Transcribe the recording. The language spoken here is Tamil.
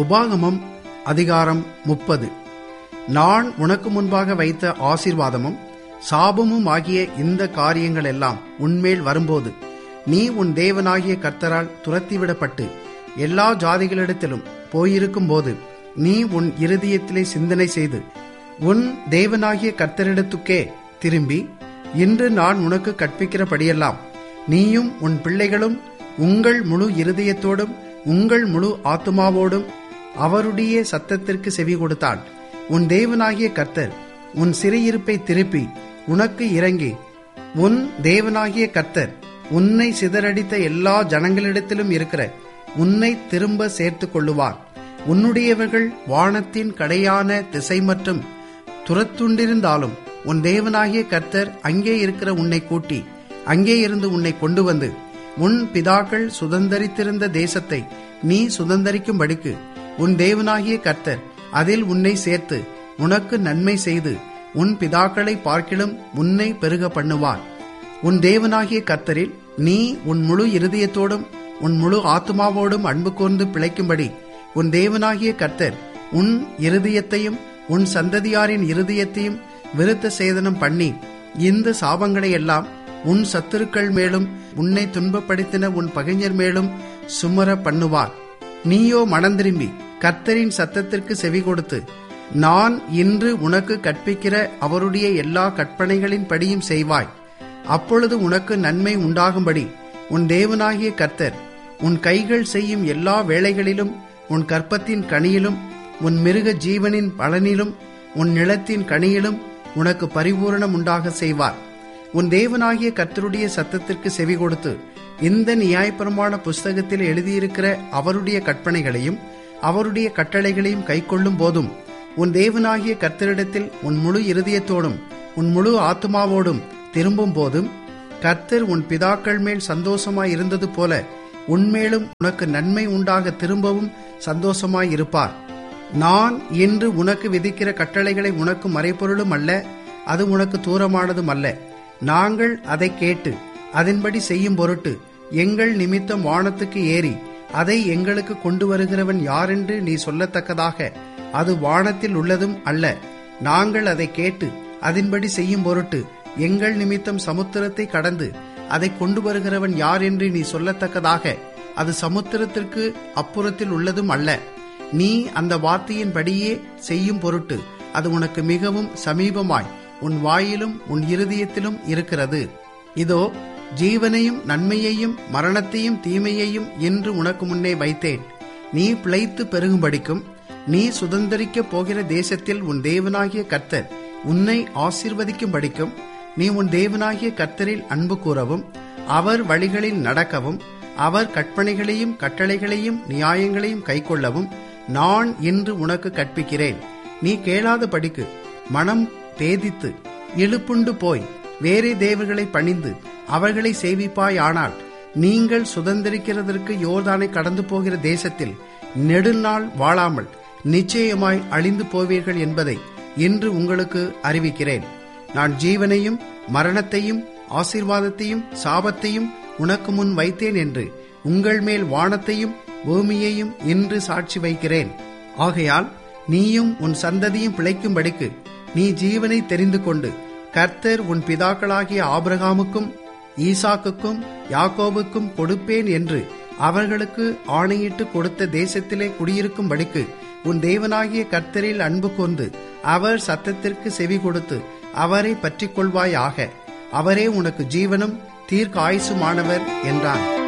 உபாகமம் அதிகாரம் 30. நான் உனக்கு முன்பாக வைத்த ஆசீர்வாதமும் சாபமும் ஆகிய இந்த காரியங்கள் எல்லாம் உன்மேல் வரும்போது, நீ உன் தேவனாகிய கர்த்தரால் துரத்திவிடப்பட்டு எல்லா ஜாதிகளிடத்திலும் போயிருக்கும் போது, நீ உன் இருதயத்திலே சிந்தனை செய்து உன் தேவனாகிய கர்த்தரிடத்துக்கே திரும்பி, இன்று நான் உனக்கு கற்பிக்கிறபடியெல்லாம் நீயும் உன் பிள்ளைகளும் உங்கள் முழு இருதயத்தோடும் உங்கள் முழு ஆத்துமாவோடும் அவருடைய சத்தத்திற்கு செவி கொடுத்தான். உன் தேவனாகிய கர்த்தர் உன் சிறையிருப்பை திருப்பி உனக்கு இறங்கி, உன் தேவனாகிய கர்த்தர் உன்னை சிதறடித்த எல்லா ஜனங்களிடத்திலும் இருக்கிற உன்னை திரும்ப சேர்த்து கொள்ளுவார். உன்னுடையவர்கள் வானத்தின் கடையான திசை மற்றும் துரத்துண்டிருந்தாலும் உன் தேவனாகிய கர்த்தர் அங்கே இருக்கிற உன்னை கூட்டி அங்கே இருந்து உன்னை கொண்டு வந்து உன் பிதாக்கள் சுதந்தரித்திருந்த தேசத்தை நீ சுதந்தரிக்கும்படிக்கு உன் தேவனாகிய கர்த்தர் அதில் உன்னை சேர்த்து உனக்கு நன்மை செய்து உன் பிதாக்களை பார்க்கிலும் உன்னை பெருக பண்ணுவார். உன் தேவனாகிய கர்த்தரில் நீ உன் முழு இருதயத்தோடும் உன் முழு ஆத்துமாவோடும் அன்பு கூர்ந்து பிழைக்கும்படி உன் தேவனாகிய கர்த்தர் உன் இருதயத்தையும் உன் சந்ததியாரின் இருதயத்தையும் விருத்த சேதனம் பண்ணி இந்த சாபங்களை எல்லாம் உன் சத்துருக்கள் மேலும் உன்னை துன்பப்படுத்தின உன் பகைஞர் மேலும் சுமர பண்ணுவார். நீயோ மனந்திரும்பி கர்த்தரின் சத்தத்திற்கு செவி கொடுத்து, நான் இன்று உனக்கு கற்பிக்கிற அவருடைய எல்லா கற்பனைகளின் படியும் செய்வாய். அப்பொழுது உனக்கு நன்மை உண்டாகும்படி உன் தேவனாகிய கர்த்தர் உன் கைகள் செய்யும் எல்லா வேளைகளிலும் உன் கற்பத்தின் கனியிலும் உன் மிருக ஜீவனின் பலனிலும் உன் நிலத்தின் கனியிலும் உனக்கு பரிபூரணம் உண்டாக செய்வார். உன் தேவனாகிய கர்த்தருடைய சத்தத்திற்கு செவி கொடுத்து இந்த நியாயப்பிரமாண புஸ்தகத்தில் எழுதியிருக்கிற அவருடைய கற்பனைகளையும் அவருடைய கட்டளைகளையும் கைக்கொள்ளும் போதும், உன் தேவனாகிய கர்த்தரிடத்தில் உன் முழு இருதயத்தோடும் உன் முழு ஆத்துமாவோடும் திரும்பும் போதும், கர்த்தர் உன் பிதாக்கள் மேல் சந்தோஷமாய் இருந்தது போல உன்மேலும் உனக்கு நன்மை உண்டாக திரும்பவும் சந்தோஷமாய் இருப்பார். நான் இன்று உனக்கு விதிக்கிற கட்டளைகளை உனக்கு மறைபொருளும் அல்ல, அது உனக்கு தூரமானதும் அல்ல. நாங்கள் அதை கேட்டு அதன்படி செய்யும் பொருட்டு எங்கள் நிமித்தம் வானத்துக்கு ஏறி அதை எங்களுக்கு கொண்டு வருகிறவன் யாரென்று நீ சொல்லத்தக்கதாக அது வானத்தில் உள்ளதும் அல்ல. நாங்கள் அதை கேட்டு அதன்படி செய்யும் பொருட்டு எங்கள் நிமித்தம் சமுத்திரத்தை கடந்து அதை கொண்டு வருகிறவன் யார் என்று நீ சொல்லத்தக்கதாக அது சமுத்திரத்திற்கு அப்புறத்தில் உள்ளதும் அல்ல. நீ அந்த வார்த்தையின்படியே செய்யும் பொருட்டு அது உனக்கு மிகவும் சமீபமாய் உன் வாயிலும் உன் இருதயத்திலும் இருக்கிறது. இதோ, ஜீவனையும் நன்மையையும் மரணத்தையும் தீமையையும் என்று உனக்கு முன்னே வைத்தேன். நீ பிழைத்து பெருகும்படிக்கும் நீ சுதந்தரிக்கப் போகிற தேசத்தில் உன் தேவனாகிய கர்த்தர் உன்னை ஆசீர்வதிக்கும்படிக்கும் நீ உன் தேவனாகிய கர்த்தரில் அன்பு கூறவும் அவர் வழிகளில் நடக்கவும் அவர் கற்பனைகளையும் கட்டளைகளையும் நியாயங்களையும் கைக்கொள்ளவும் நான் இன்று உனக்கு கற்பிக்கிறேன். நீ கேளாதபடிக்கு மனம் பேதித்து இழுப்புண்டு போய் வேறே தேவர்களை பணிந்து அவர்களை சேவிப்பாய். ஆனால் நீங்கள் சுதந்திரிக்கிறதற்கு யோர்தானை கடந்து போகிற தேசத்தில் நெடுநாள் வாழாமல் நிச்சயமாய் அழிந்து போவீர்கள் என்பதை இன்று உங்களுக்கு அறிவிக்கிறேன். நான் ஜீவனையும் மரணத்தையும் ஆசீர்வாதத்தையும் சாபத்தையும் உனக்கு முன் வைத்தேன் என்று உங்கள் மேல் வானத்தையும் பூமியையும் இன்று சாட்சி வைக்கிறேன். ஆகையால் நீயும் உன் சந்ததியும் பிழைக்கும்படிக்கு நீ ஜீவனை தெரிந்து கொண்டு கர்த்தர் உன் பிதாக்களாகிய ஆபிரகாமுக்கும் ஈசாக்குக்கும் யாக்கோபுக்கும் கொடுப்பேன் என்று அவர்களுக்கு ஆணையிட்டு கொடுத்த தேசத்திலே குடியிருக்கும்படிக்கு உன் தேவனாகிய கர்த்தரில் அன்பு கொண்டு அவர் சத்தத்திற்கு செவி கொடுத்து அவரை பற்றிக் கொள்வாயாக. அவரே உனக்கு ஜீவனும் தீர்க்க ஆயுசுமானவர் என்றான்.